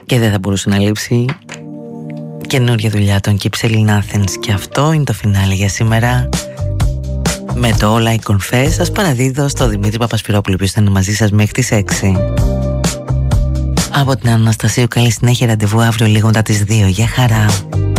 Και δεν θα μπορούσε να λείψει καινούργια δουλειά των Keeps in Athens. Και αυτό είναι το φινάλε για σήμερα. Με το All I Confess σας παραδίδω στο Δημήτρη Παπασπυρόπουλο, που ήταν μαζί σας μέχρι τις 6. Από την Αναστασίου καλή συνέχεια, ραντεβού αύριο λίγο μετά τις 2. Γεια χαρά.